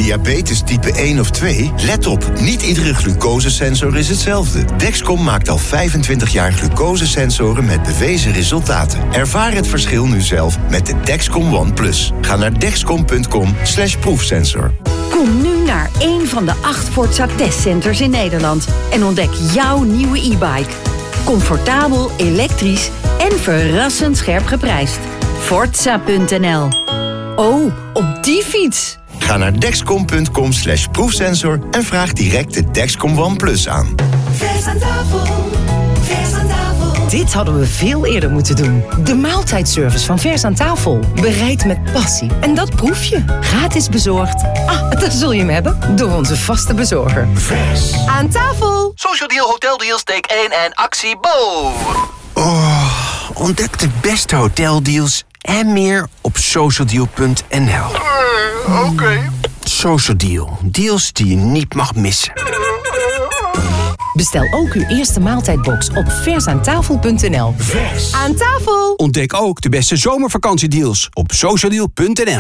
diabetes type 1 of 2? Let op, niet iedere glucosesensor is hetzelfde. Dexcom maakt al 25 jaar glucosesensoren met bewezen resultaten. Ervaar het verschil nu zelf met de Dexcom One Plus. Ga naar dexcom.com/proefsensor. Kom nu naar een van de 8 Forza testcenters in Nederland en ontdek jouw nieuwe e-bike. Comfortabel, elektrisch en verrassend scherp geprijsd. Forza.nl. Oh, op die fiets! Ga naar dexcom.com/proefsensor en vraag direct de Dexcom One Plus aan. Vers aan tafel, vers aan tafel. Dit hadden we veel eerder moeten doen. De maaltijdservice van Vers aan tafel. Bereid met passie. En dat proef je. Gratis bezorgd. Daar zul je hem hebben. Door onze vaste bezorger. Vers aan tafel. Social Deal, Hotel Deals, take 1 en actie Bo. Ontdek de beste hoteldeals en meer op socialdeal.nl. Oké. Social Deal. Deals die je niet mag missen. Bestel ook uw eerste maaltijdbox op versaantafel.nl. Vers aan tafel. Ontdek ook de beste zomervakantiedeals op socialdeal.nl.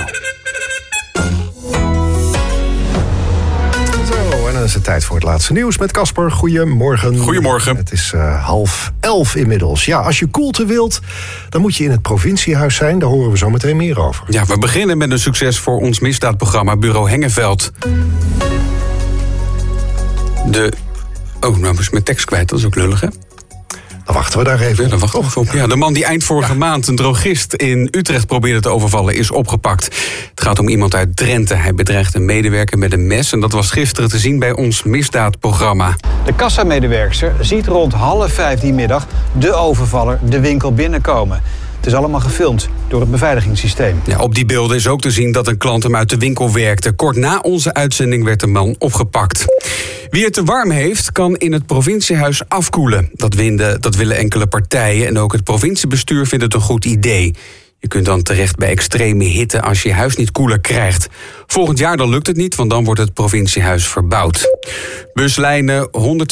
Zo, en dan is het tijd voor het laatste nieuws met Casper. Goedemorgen. Goedemorgen. Het is 10:30 inmiddels. Ja, als je koelte wilt, dan moet je in het provinciehuis zijn. Daar horen we zo meteen meer over. Ja, we beginnen met een succes voor ons misdaadprogramma Bureau Hengeveld. Nou is mijn tekst kwijt, dat is ook lullig, hè? Dan wachten we daar even ja, dan wachten we op. Ja, de man die eind vorige maand een drogist in Utrecht probeerde te overvallen is opgepakt. Het gaat om iemand uit Drenthe. Hij bedreigde een medewerker met een mes en dat was gisteren te zien bij ons misdaadprogramma. De kassamedewerkster ziet rond 4:30 die middag de overvaller de winkel binnenkomen. Het is allemaal gefilmd door het beveiligingssysteem. Ja, op die beelden is ook te zien dat een klant hem uit de winkel werkte. Kort na onze uitzending werd de man opgepakt. Wie het te warm heeft, kan in het provinciehuis afkoelen. Dat willen enkele partijen en ook het provinciebestuur vindt het een goed idee. Je kunt dan terecht bij extreme hitte als je huis niet koeler krijgt. Volgend jaar dan lukt het niet, want dan wordt het provinciehuis verbouwd. Buslijn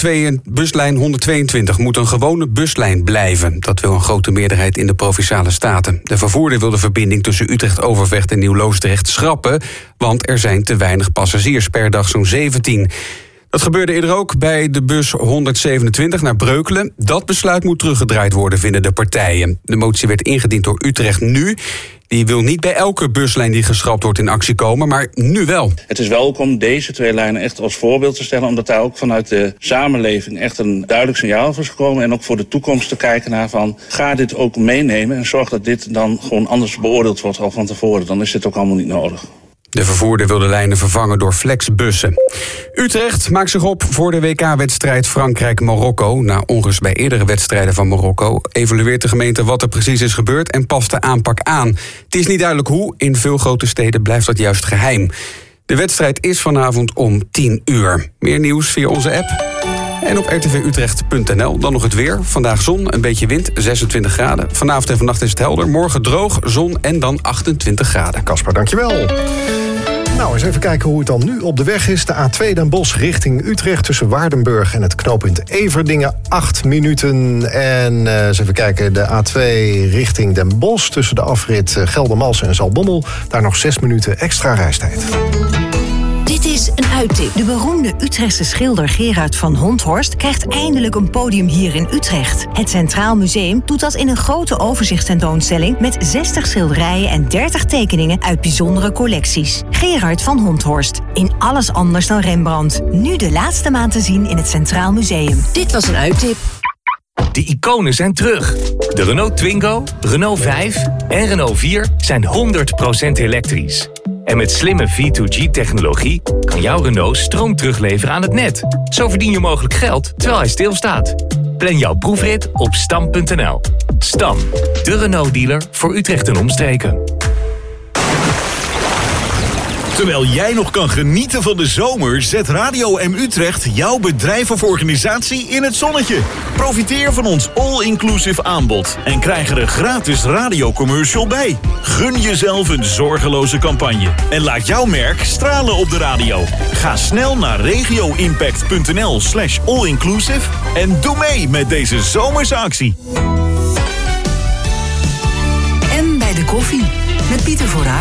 122 moet een gewone buslijn blijven. Dat wil een grote meerderheid in de Provinciale Staten. De vervoerder wil de verbinding tussen Utrecht, Overvecht en Nieuw-Loosdrecht schrappen, want er zijn te weinig passagiers, per dag zo'n 17. Dat gebeurde eerder ook bij de bus 127 naar Breukelen. Dat besluit moet teruggedraaid worden, vinden de partijen. De motie werd ingediend door Utrecht Nu. Die wil niet bij elke buslijn die geschrapt wordt in actie komen, maar nu wel. Het is welkom om deze 2 lijnen echt als voorbeeld te stellen, omdat daar ook vanuit de samenleving echt een duidelijk signaal is gekomen. En ook voor de toekomst te kijken naar van, ga dit ook meenemen en zorg dat dit dan gewoon anders beoordeeld wordt al van tevoren. Dan is dit ook allemaal niet nodig. De vervoerder wil de lijnen vervangen door flexbussen. Utrecht maakt zich op voor de WK-wedstrijd Frankrijk-Marokko. Na onrust bij eerdere wedstrijden van Marokko evalueert de gemeente wat er precies is gebeurd en past de aanpak aan. Het is niet duidelijk hoe, in veel grote steden blijft dat juist geheim. De wedstrijd is vanavond om 10:00. Meer nieuws via onze app en op rtvutrecht.nl. Dan nog het weer. Vandaag zon, een beetje wind, 26 graden. Vanavond en vannacht is het helder. Morgen droog, zon en dan 28 graden. Casper, dankjewel. Nou, eens even kijken hoe het dan nu op de weg is. De A2 Den Bosch richting Utrecht tussen Waardenburg en het knooppunt Everdingen. 8 minuten. En eens even kijken, de A2 richting Den Bosch tussen de afrit Geldermalsen en Zaltbommel. Daar nog 6 minuten extra reistijd. Dit is een uittip. De beroemde Utrechtse schilder Gerard van Honthorst krijgt eindelijk een podium hier in Utrecht. Het Centraal Museum doet dat in een grote overzichtstentoonstelling met 60 schilderijen en 30 tekeningen uit bijzondere collecties. Gerard van Honthorst. In alles anders dan Rembrandt. Nu de laatste maand te zien in het Centraal Museum. Dit was een uittip. De iconen zijn terug. De Renault Twingo, Renault 5 en Renault 4 zijn 100% elektrisch. En met slimme V2G-technologie kan jouw Renault stroom terugleveren aan het net. Zo verdien je mogelijk geld terwijl hij stilstaat. Plan jouw proefrit op stam.nl. Stam, de Renault-dealer voor Utrecht en omstreken. Terwijl jij nog kan genieten van de zomer, zet Radio M Utrecht jouw bedrijf of organisatie in het zonnetje. Profiteer van ons all-inclusive aanbod en krijg er een gratis radiocommercial bij. Gun jezelf een zorgeloze campagne en laat jouw merk stralen op de radio. Ga snel naar regioimpact.nl/allinclusive en doe mee met deze zomerse actie. En bij de koffie met Pieter Voorraat.